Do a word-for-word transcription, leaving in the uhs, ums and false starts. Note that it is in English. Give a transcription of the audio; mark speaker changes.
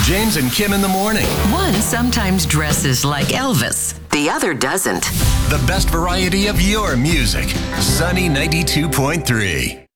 Speaker 1: James and Kim in the morning.
Speaker 2: One sometimes dresses like Elvis, the other doesn't.
Speaker 1: The best variety of your music. Sunny ninety-two point three.